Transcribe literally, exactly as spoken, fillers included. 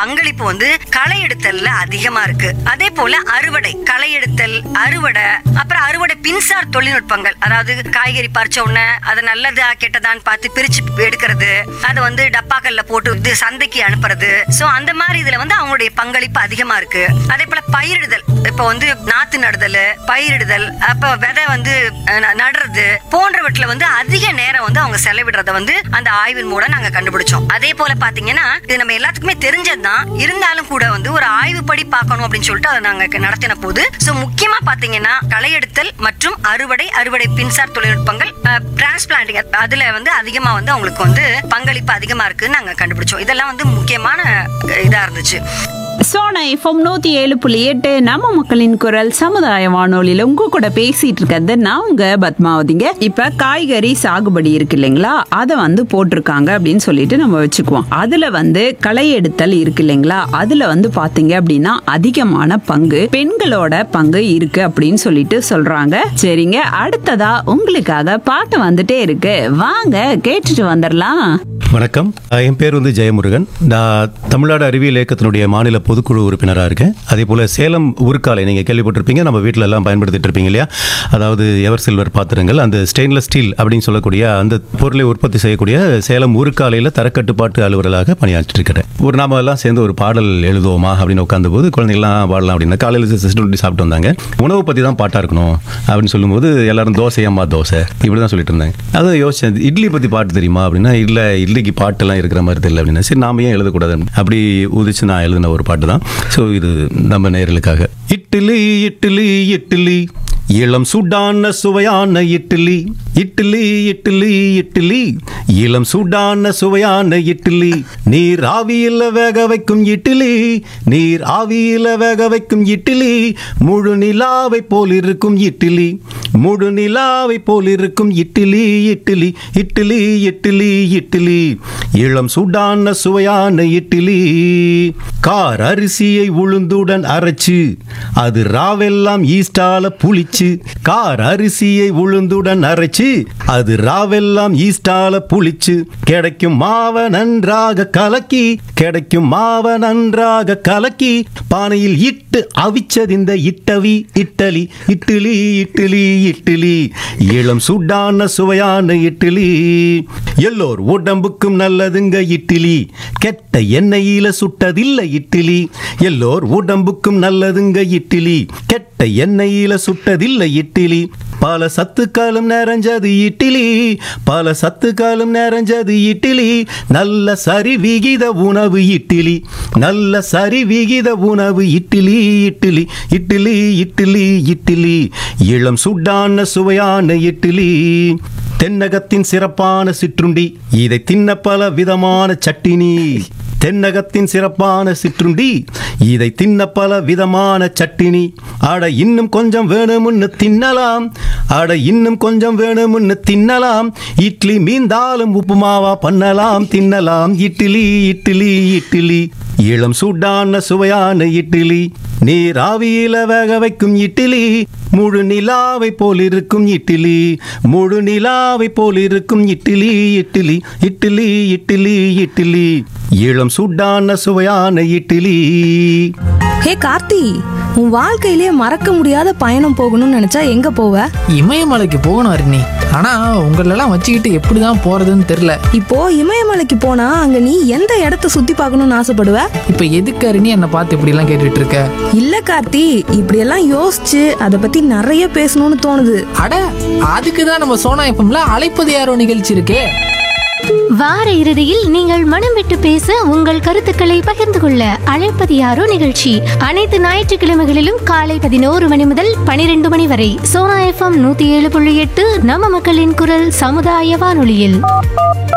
பங்களிப்பு வந்து களை எடுத்தல்ல அதிகமா இருக்கு. அதே போல அறுவடை, களை எடுத்தல், அறுவடை, அப்புறம் அறுவடை பின்சார் தொழில்நுட்பங்கள், அதாவது காய்கறி பறிச்ச உடனே அதை நல்லதா கெட்டதான்னு பார்த்து பிரிச்சு எடுக்கிறது, அதை வந்து டப்பாக்கல்ல போட்டு சந்தைக்கு அனுப்புறது. சோ அந்த மாதிரி இதுல வந்து அவங்களுடைய பங்களிப்பு அதிகமா இருக்கு. அதே போல பயிரிடுதல், இப்ப வந்து நாத்து நடுதல், பயிரிடுதல், அப்ப விதை வந்து நடுறது போன்றவற்றில வந்து அதிக நேரம் வந்து அவங்க செலவிடுறத வந்து அந்த ஆய்வின் மூலம் நாங்க கண்டுபிடிச்சோம். அதே போல பாத்தீங்கன்னா இது நம்ம எல்லாத்துக்குமே தெரிஞ்சதுதான், இருந்தாலும் கூட வந்து ஒரு ஆய்வுப்படி பார்க்கணும் அப்படின்னு சொல்லிட்டு அதை நாங்க நடத்தின போது சோ முக்கியமா பாத்தீங்கன்னா களை எடுத்தல் மற்றும் அறுவடை, அறுவடை பின்சார் தொழில்நுட்பங்கள், டிரான்ஸ்பிளான்டிங், அதுல வந்து அதிகமா வந்து அவங்களுக்கு வந்து பங்களிப்பு அதிகமா இருக்குன்னு நாங்க கண்டுபிடிச்சோம். இதெல்லாம் வந்து முக்கியமான இதா இருந்துச்சு. சோனா எஃப்எம் நூத்தி ஏழு புள்ளி எட்டு நம்ம மக்களின் குரல் சமுதாய வானொலியில உங்க கூட பேசிட்டு இருக்கிறது நான் உங்க பத்மாவதிங்க. இப்ப காய்கறி சாகுபடி இருக்கு இல்லைங்களா, அதை வந்து போட்டிருக்காங்க அப்படின்னு சொல்லிட்டு நம்ம வச்சுக்குவோம். அதுல வந்து களை எடுத்தல் இருக்கு இல்லைங்களா, அதுல வந்து பாத்தீங்க அப்படின்னா அதிகமான பங்கு பெண்களோட பங்கு இருக்கு அப்படின்னு சொல்லிட்டு சொல்றாங்க. சரிங்க, அடுத்ததா உங்களுக்காக பாட்டு வந்துட்டே இருக்கு, வாங்க கேட்டுட்டு வந்துடலாம். வணக்கம், என் பேர் வந்து ஜெயமுருகன். நான் தமிழ்நாடு அறிவியல் இயக்கத்தினுடைய மாநில பொதுக்குழு உறுப்பினராக இருக்கேன். அதே போல் சேலம் உருக்காலை நீங்கள் கேள்விப்பட்டிருப்பீங்க, நம்ம வீட்டில் எல்லாம் பயன்படுத்திட்டு இருப்பீங்க இல்லையா, அதாவது எவர் சில்வர் பாத்திரங்கள், அந்த ஸ்டெயின்லெஸ் ஸ்டீல் அப்படின்னு சொல்லக்கூடிய அந்த பொருளை உற்பத்தி செய்யக்கூடிய சேலம் உருக்காலையில் தரக்கட்டுப்பாட்டு அலுவலராக பணியாற்றிட்டு இருக்கிறேன். ஒரு நாம எல்லாம் சேர்ந்து ஒரு பாடல் எழுதுவோமா அப்படின்னு உட்காந்த போது குழந்தைகள்லாம் பாடலாம் அப்படின்னு காலையில் சிஸ்டம் சாப்பிட்டு வந்தாங்க. உணவு பற்றி தான் பாட்டாக இருக்கணும் அப்படின்னு சொல்லும்போது எல்லாரும் தோசை அம்மா தோசை இப்படி தான் சொல்லிட்டு இருந்தாங்க. அதை யோசிச்சேன், இட்லி பற்றி பாட்டு தெரியுமா அப்படின்னா இல்லை, இட்லிக்கு பாட்டெல்லாம் இருக்கிற மாதிரி தெரியல அப்படின்னா, சரி நாம ஏன் எழுதக்கூடாது அப்படி உதிச்சு நான் எழுதின ஒரு பாட்டு தான். ஸோ இது நம்ம நேயர்களுக்காக. இட்லி இட்லி இட்லி இளம் சூடான சுவையான இட்லி, இட்லி இட்லி இட்லி இளம் சூடான சுவையான இட்லி, நீர் ஆவியில வேக வைக்கும் இட்லி, நீர் ஆவியில வேக வைக்கும் இட்லி, முழு நிலாவை போல் இருக்கும் இட்லி, முழு நிலாவை போல் இருக்கும் இட்லி, இட்லி இட்லி இட்லி இட்லி இளம் சூடான சுவையான இட்லி. கார் அரிசியை உளுந்துடன் அரைச்சு அது ராவெல்லாம் ஈஸ்டால புளிச்சு, கார் அரிசியை உளுந்துடன் அரைச்சு அது ராவெல்லாம் ஈஸ்டால புளிச்சு, கிடைக்கும் மாவ நன்றாக கலக்கி, கிடைக்கும் மாவ நன்றாக கலக்கி பானையில் இட்டு அவிச்சதிந்த இட்டவி இட்டலி, இட்லி இட்லி இட்லி இளம் சூடான சுவையான இட்லி. எல்லோர் உடம்புக்கும் நல்லதுங்க இட்லி, கெட்ட எண்ணெயில சுட்டதில்லை இட்லி, எல்லோர் உடம்புக்கும் நல்லதுங்க இட்லி, கெட்ட எண்ணெயில சுட்டதில்லை இட்லி, பல சத்துக்காலும் நிறைஞ்சது இட்லி, பல சத்துக்காலும் நிறைஞ்சது இட்லி, நல்ல சரி விகித உணவு இட்லி, நல்ல சரி விகித உணவு இட்லி, இட்லி இட்லி இட்லி இட்லி இளம் சுடான சுவையான இட்லி. தென்னகத்தின் சிறப்பான சிற்றுண்டி, இதை தின்ன பல விதமான சட்டினி, தென்னகத்தின் சிறப்பான சிற்றுண்டி, இதை தின்ன பல விதமான சட்டினி, அட இன்னும் கொஞ்சம் வேணும்னு தின்னலாம், அட இன்னும் கொஞ்சம் வேணும்னு தின்னலாம், இட்லி மீந்தாலும் உப்புமாவா பண்ணலாம் தின்னலாம், இட்லி இட்லி இட்லி இளம் சூடான சுவையான இட்லி, நீர் ஆவியில வேக வைக்கும் இட்லி, முழு நிலாவை போல் இருக்கும் இட்லி, முழு நிலாவை போல் இருக்கும் இட்லி, இட்லி இட்லி இட்லி இட்லி இளம் சூடான சுவையான இட்லி. ஹே கார்த்தி, உன் வாழ்க்கையிலே மறக்க முடியாத பயணம் போகணும்னு நினைச்சா எங்க போவ? இமயமலைக்கு போகணும் அருணி, ஆனா உங்களெல்லாம் வச்சுக்கிட்டு எப்படிதான் போறதுன்னு தெரியல. இப்போ இமயமலைக்கு போனா அங்க நீ எந்த இடத்த சுத்தி பார்க்கணும்னு ஆசைப்படுவ? இப்ப எதுக்கு அருணி என்ன பார்த்து இப்படி எல்லாம் கேட்டுட்டு இருக்க? இல்ல கார்த்தி, இப்படி எல்லாம் யோசிச்சு அதை பத்தி நிறைய பேசணும்னு தோணுது. அட அதுக்குதான் நம்ம சோனா எஃப்எம்ல அழைப்பது யாரோ நிகழ்ச்சி இருக்கே. வார இறுதியில் நீங்கள் மனம் விட்டு பேச, உங்கள் கருத்துக்களை பகிர்ந்து கொள்ள அழைப்பது யாரோ நிகழ்ச்சி அனைத்து ஞாயிற்றுக்கிழமைகளிலும் காலை பதினோரு மணி முதல் பனிரெண்டு மணி வரை சோனா எஃப்எம் நூத்தி ஏழு புள்ளி எட்டு நம்ம மக்களின் குரல் சமுதாய வானொலியில்.